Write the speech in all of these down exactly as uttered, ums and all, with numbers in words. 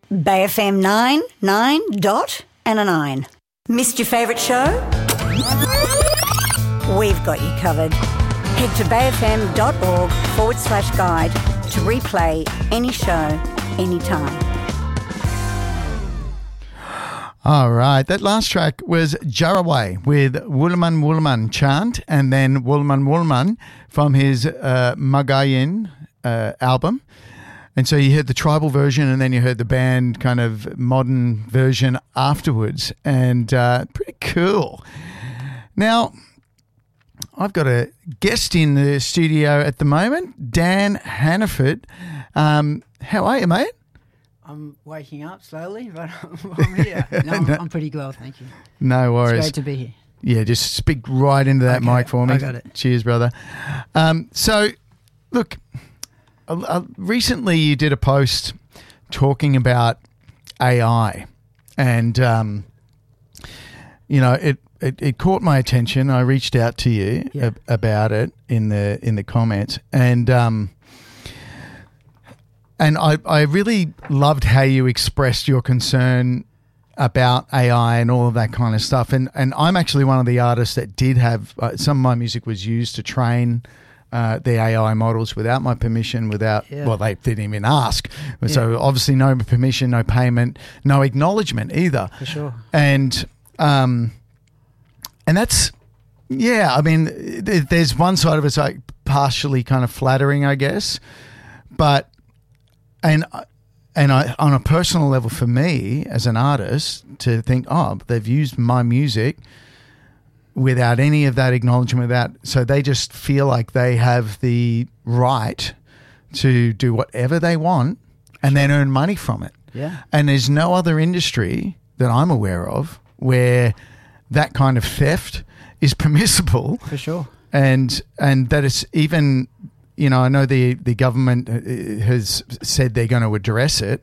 Bay F M nine, nine dot and a nine. Missed your favourite show? We've got you covered. Head to bayfm.org forward slash guide to replay any show, anytime. All right, that last track was Jaraway with Woolaman Woolaman chant, and then Woolaman Woolaman from his uh, Magayin uh, album. And so you heard the tribal version, and then you heard the band kind of modern version afterwards, and uh, pretty cool. Now, I've got a guest in the studio at the moment, Dan Hannaford. Um, how are you, mate? I'm waking up slowly, but I'm here. No, I'm, no. I'm pretty well, thank you. No worries. It's great to be here. Yeah, just speak right into that Okay, mic for me. I got it. Cheers, brother. Um, so, look, uh, uh, recently you did a post talking about A I, and um, you know it, it. It caught my attention. I reached out to you Yeah. ab- about it in the in the comments, and um, and I I really loved how you expressed your concern about A I and all of that kind of stuff. And and I'm actually one of the artists that did have uh, some of my music was used to train uh, the A I models without my permission, without, Yeah. well, they didn't even ask. So obviously no permission, no payment, no acknowledgement either. For sure. And, um, and that's, yeah, I mean, th- there's one side of it's like partially kind of flattering, I guess. But, and, And I, on a personal level for me as an artist to think, oh, they've used my music without any of that acknowledgement, without, so they just feel like they have the right to do whatever they want and then earn money from it. Yeah. And there's no other industry that I'm aware of where that kind of theft is permissible. For sure. And and that it's even... You know, I know the, the government has said they're going to address it,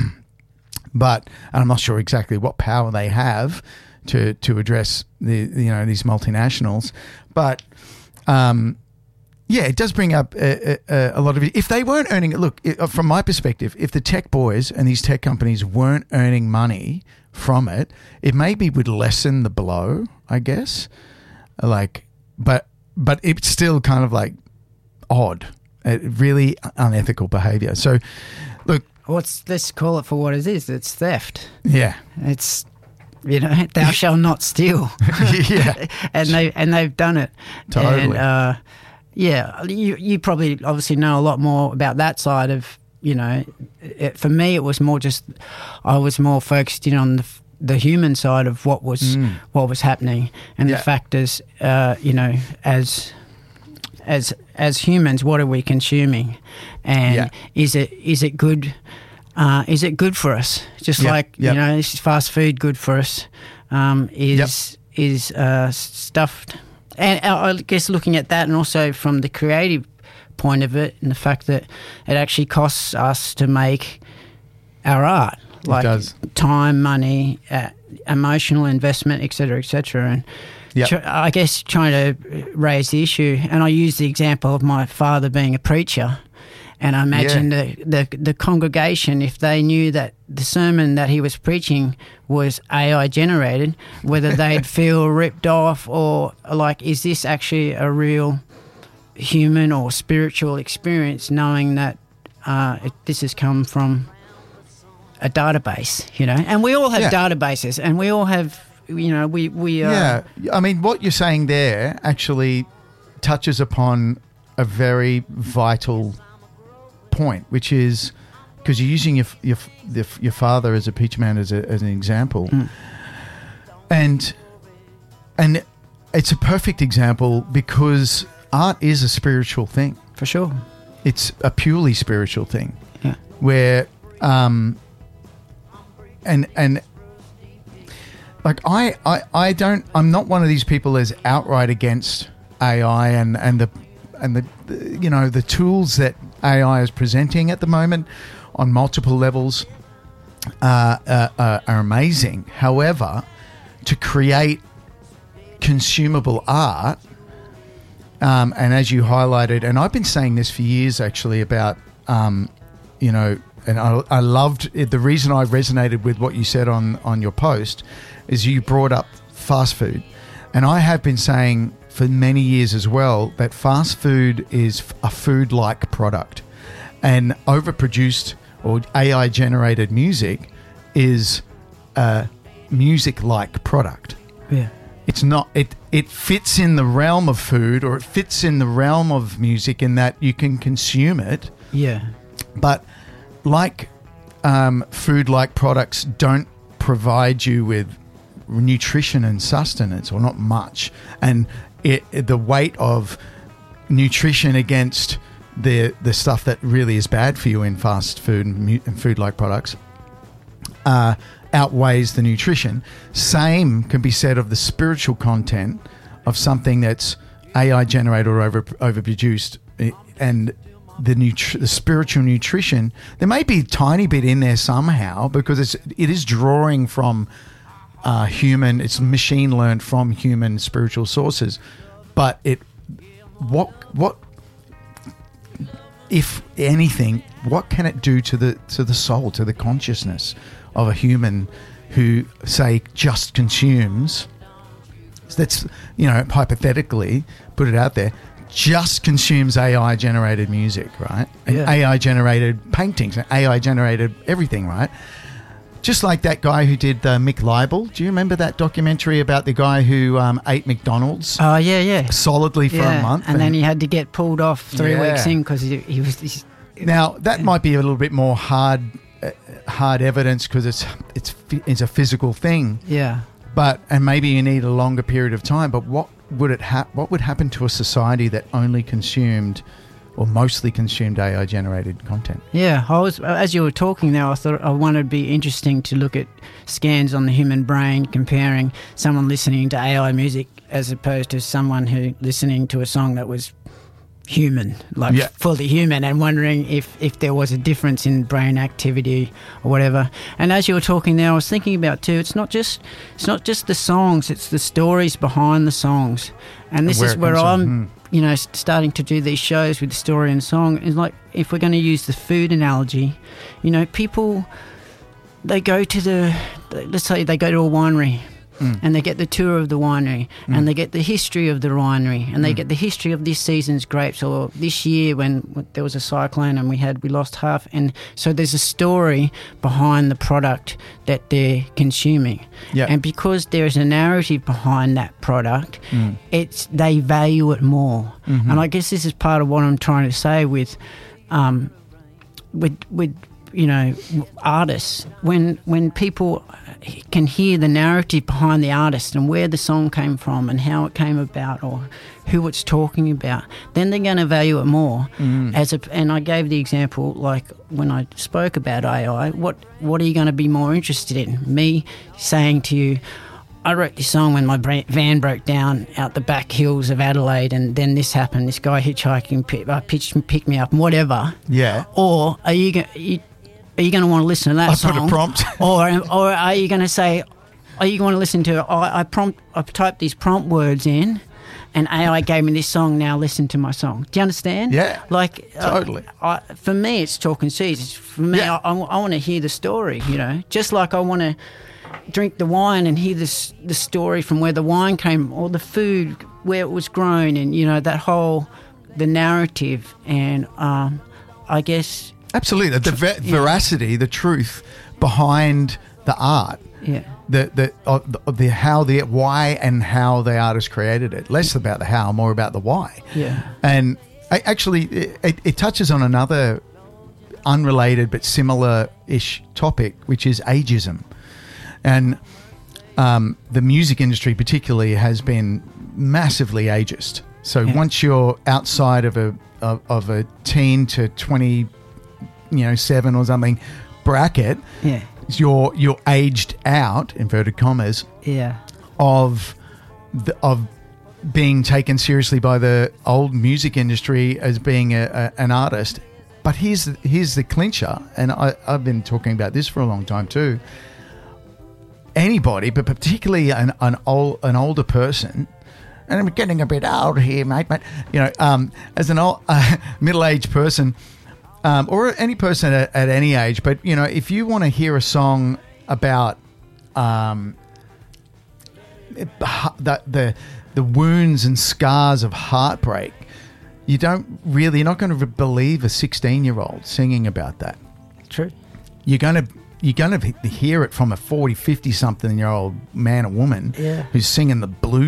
but I'm not sure exactly what power they have to to address the you know these multinationals. But um, yeah, it does bring up a, a, a lot of it. If they weren't earning, look, from my perspective, if the tech boys and these tech companies weren't earning money from it, it maybe would lessen the blow, I guess. Like, but but it's still kind of like. Odd, uh, really unethical behaviour. So, look, What's let's call it for what it is. It's theft. yeah, It's, you know, thou shalt not steal. yeah, and they and they've done it. Totally. And, uh, yeah, you you probably obviously know a lot more about that side of, you know, it, for me it was more just I was more focused in on the the human side of what was Mm. what was happening and Yeah. the factors. Uh, you know, as as as humans, what are we consuming, and Yeah. is it is it good? Uh, is it good for us? Just Yep, like yep. you know, is fast food good for us? Um, is is uh, stuffed, and I guess looking at that, and also from the creative point of it, and the fact that it actually costs us to make our art, like does. time, money, uh, emotional investment, et cetera, et cetera, and. Yep. Tr- I guess trying to raise the issue, and I use the example of my father being a preacher, and I imagine Yeah. the, the the congregation, if they knew that the sermon that he was preaching was A I generated, whether they'd feel ripped off or like, is this actually a real human or spiritual experience, knowing that uh, it, this has come from a database, you know? And we all have Yeah. databases, and we all have, you know, we... we uh, yeah. I mean, what you're saying there actually touches upon a very vital point, which is because you're using your your your, your father as a preacher man as, a, as an example, Mm. and and it's a perfect example because art is a spiritual thing. For sure. It's a purely spiritual thing, Yeah. where um and and like I, I I don't I'm not one of these people that's outright against A I and and the and the, the you know the tools that A I is presenting at the moment on multiple levels uh, uh, uh, are amazing. However, to create consumable art, um, and as you highlighted, and I've been saying this for years actually about um, you know and I, I loved it. The reason I resonated with what you said on, on your post is you brought up fast food. And I have been saying for many years as well that fast food is a food-like product. And overproduced or A I-generated music is a music-like product. Yeah. It's not, it, it fits in the realm of food, or it fits in the realm of music in that you can consume it. Yeah. But like um, food-like products don't provide you with nutrition and sustenance, or not much. And it, it, the weight of nutrition against the the stuff that really is bad for you in fast food and, mu- and food-like products uh, outweighs the nutrition. Same can be said of the spiritual content of something that's A I generated or over overproduced, and the nutri- the spiritual nutrition. There may be a tiny bit in there somehow because it's it is drawing from uh, human. It's machine learned from human spiritual sources, but it what what if anything, what can it do to the to the soul, to the consciousness of a human who, say, just consumes? That's, you know, hypothetically, put it out there, just consumes A I generated music, right? And Yeah. A I generated paintings, and A I generated everything, right? Just like that guy who did uh, Mick Leibel. Do you remember that documentary about the guy who um, ate McDonald's Oh, yeah, yeah. solidly for yeah. a month? And, then he had to get pulled off three Yeah. weeks in because he, he was... He's, Now that might be a little bit more hard, uh, hard evidence because it's it's it's a physical thing. yeah. But and maybe you need a longer period of time. But what would it ha- What would happen to a society that only consumed, or mostly consumed, A I generated content? Yeah, I was, as you were talking now, I thought I wanted to be interesting to look at scans on the human brain, comparing someone listening to A I music as opposed to someone who listening to a song that was human, like Yeah. fully human, and wondering if, if there was a difference in brain activity or whatever. And as you were talking there, I was thinking about too, it's not just it's not just the songs, it's the stories behind the songs. And this Where is it where comes I'm from. you know, s- starting to do these shows with the story and song is like, if we're going to use the food analogy, you know, people, they go to the, let's say they go to a winery Mm. and they get the tour of the winery Mm. and they get the history of the winery and they Mm. get the history of this season's grapes, or this year when when there was a cyclone and we had, we lost half. And so there's a story behind the product that they're consuming. Yeah. And because there's a narrative behind that product, Mm. it's they value it more. Mhm. And I guess this is part of what I'm trying to say with, um, with with you know, artists. When when people can hear the narrative behind the artist and where the song came from and how it came about or who it's talking about, then they're going to value it more. Mm. As a, and I gave the example, like when I spoke about A I, what what are you going to be more interested in? Me saying to you, I wrote this song when my bra- van broke down out the back hills of Adelaide, and then this happened. This guy hitchhiking pick, uh, pitched, picked me up, and whatever. Yeah. Or are you going? You, are you going to want to listen to that I song? put a prompt. or or are you going to say, are you going to listen to? I, I prompt. I typed these prompt words in, and A I gave me this song. Now listen to my song. Do you understand? Yeah. Like uh, Totally. I, for me, it's talk and cheese. It's- For me, Yeah. I, I, I want to hear the story. You know, just like I want to drink the wine and hear this the story from where the wine came, or the food where it was grown, and you know that whole the narrative. And um, I guess Absolutely. The ve- veracity, the truth behind the art. yeah, The the, of the of the how the why and how the artist created it. Less about the how, more about the why. yeah, And I, actually, it, it touches on another unrelated but similar-ish topic, which is ageism. And um, the music industry, particularly, has been massively ageist. So Yeah. once you're outside of a of, of a teen to twenty, you know, seven or something bracket, yeah, you're you're aged out, inverted commas, yeah, of the, of being taken seriously by the old music industry as being a, a, an artist. But here's the, here's the clincher, and I, I've been talking about this for a long time too. Anybody, but particularly an an, old, an older person, and I'm getting a bit old here, mate. But you know, um, as an old uh, middle-aged person, um, or any person at, at any age. But you know, if you want to hear a song about um, the the the wounds and scars of heartbreak, you don't really, you're not going to believe a sixteen-year-old singing about that. True. You're going to you're going to hear it from a forty, fifty-something-year-old man or woman Yeah. who's singing the blues.